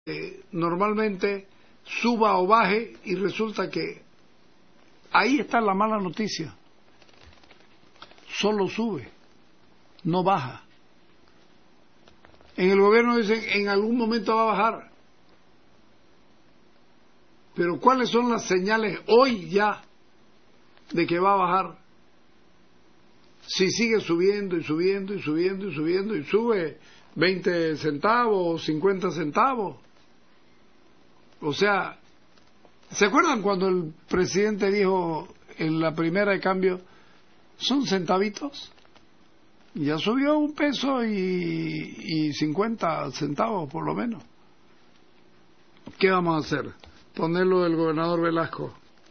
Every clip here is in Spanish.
normalmente suba o baje, y resulta que ahí está la mala noticia. Solo sube, no baja. En el gobierno dicen en algún momento va a bajar. Pero ¿cuáles son las señales hoy ya de que va a bajar? Si sigue subiendo y subiendo y subiendo y subiendo y sube 20 centavos, 50 centavos. O sea, ¿se acuerdan cuando el presidente dijo en la primera de cambio, son centavitos? Ya subió 1 peso y 50 centavos por lo menos. ¿Qué vamos a hacer? Ponerlo del gobernador Velasco.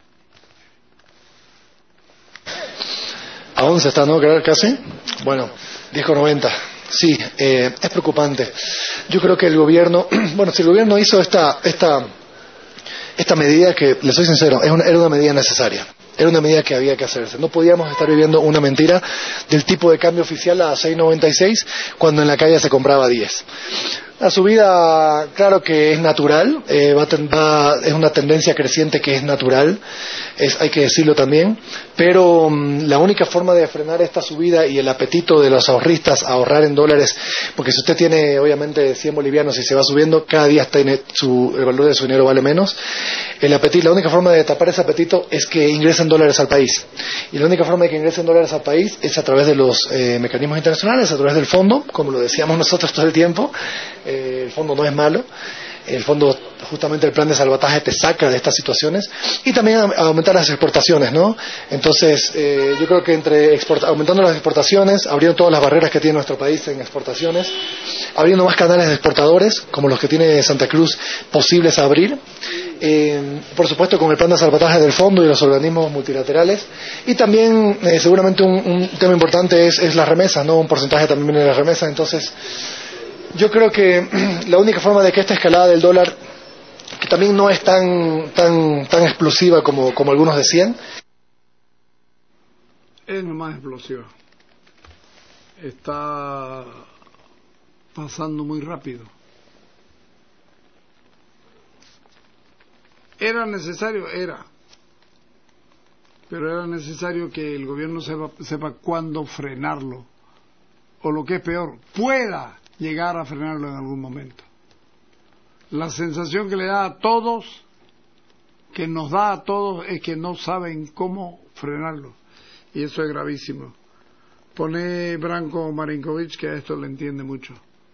¿A 11 está, no? Casi. Bueno, 10,90. Sí, es preocupante. Yo creo que el gobierno, bueno, si el gobierno hizo esta medida, que le soy sincero, era una medida necesaria. Era una medida que había que hacerse. No podíamos estar viviendo una mentira del tipo de cambio oficial a 6,96 cuando en la calle se compraba a 10. La subida, claro que es natural, es una tendencia creciente que es natural, hay que decirlo también, pero la única forma de frenar esta subida y el apetito de los ahorristas a ahorrar en dólares, porque si usted tiene obviamente 100 bolivianos y se va subiendo, cada día el valor de su dinero vale menos, la única forma de tapar ese apetito es que ingresen dólares al país. Y la única forma de que ingresen dólares al país es a través de los mecanismos internacionales, a través del fondo, como lo decíamos nosotros todo el tiempo. El fondo no es malo, el fondo, justamente el plan de salvataje te saca de estas situaciones, y también aumentar las exportaciones, ¿no? Entonces, yo creo que aumentando las exportaciones, abriendo todas las barreras que tiene nuestro país en exportaciones, abriendo más canales de exportadores, como los que tiene Santa Cruz, posibles a abrir, por supuesto con el plan de salvataje del fondo y los organismos multilaterales, y también seguramente un tema importante es las remesas, ¿no? Un porcentaje también viene de las remesas. Entonces, yo creo que la única forma de que esta escalada del dólar, que también no es tan explosiva como algunos decían, es más explosiva. Está pasando muy rápido. ¿Era necesario? Era. Pero era necesario que el gobierno sepa cuándo frenarlo. O lo que es peor, pueda llegar a frenarlo en algún momento. La sensación que le da a todos, que nos da a todos, es que no saben cómo frenarlo. Y eso es gravísimo. Pone Branko Marinkovic, que a esto le entiende mucho.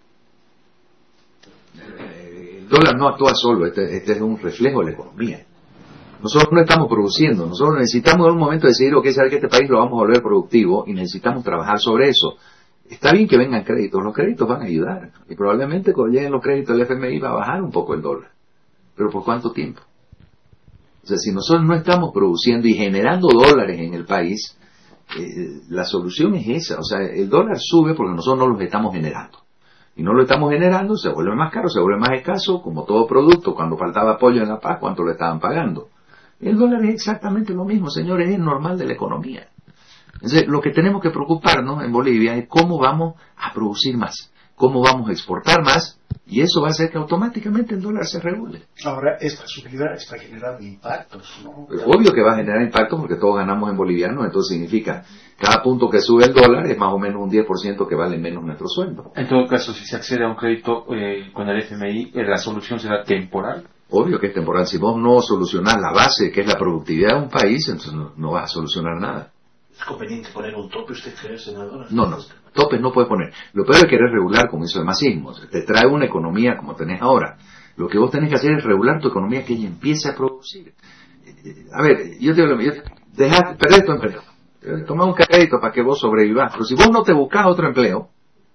El dólar no actúa solo, este es un reflejo de la economía. Nosotros no estamos produciendo, nosotros necesitamos en un momento decidir que saber que este país lo vamos a volver productivo, y necesitamos trabajar sobre eso. Está bien que vengan créditos, los créditos van a ayudar, y probablemente cuando lleguen los créditos del FMI va a bajar un poco el dólar. ¿Pero por cuánto tiempo? O sea, si nosotros no estamos produciendo y generando dólares en el país, la solución es esa. O sea, el dólar sube porque nosotros no los estamos generando. Y no lo estamos generando, se vuelve más caro, se vuelve más escaso, como todo producto. Cuando faltaba apoyo en La Paz, ¿cuánto le estaban pagando? El dólar es exactamente lo mismo, señores, es normal de la economía. Entonces, lo que tenemos que preocuparnos en Bolivia es cómo vamos a producir más, cómo vamos a exportar más, y eso va a hacer que automáticamente el dólar se regule. Ahora, esta subida está generando impactos, ¿no? Obvio que va a generar impactos porque todos ganamos en bolivianos, entonces significa cada punto que sube el dólar es más o menos un 10% que vale menos nuestro sueldo. En todo caso, si se accede a un crédito con el FMI, ¿la solución será temporal? Obvio que es temporal. Si vos no solucionás la base, que es la productividad de un país, entonces no vas a solucionar nada. ¿Es conveniente poner un tope, usted cree, senador? No, topes no puedes poner. Lo peor es querer regular como hizo el masismo. Te trae una economía como tenés ahora. Lo que vos tenés que hacer es regular tu economía, que ella empiece a producir. A ver, yo te digo, perdés tu empleo. Toma un crédito para que vos sobrevivas. Pero si vos no te buscas otro empleo,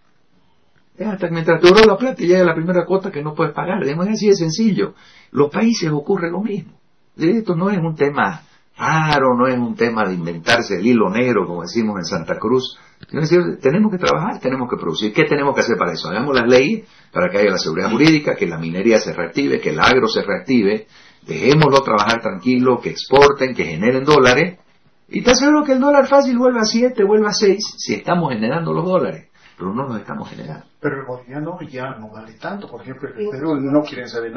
es hasta que mientras te duró la plata y llega la primera cuota que no puedes pagar. Es así de sencillo. Los países ocurre lo mismo. Esto no es un tema raro, no es un tema de inventarse el hilo negro, como decimos en Santa Cruz. Es decir, tenemos que trabajar, tenemos que producir. ¿Qué tenemos que hacer para eso? Hagamos las leyes para que haya la seguridad jurídica, que la minería se reactive, que el agro se reactive, dejémoslo trabajar tranquilo, que exporten, que generen dólares, y te aseguro que el dólar fácil vuelva a 7, vuelva a 6, si estamos generando los dólares, pero no los estamos generando. Pero el boliviano ya no vale tanto, por ejemplo, en el Perú no quieren saber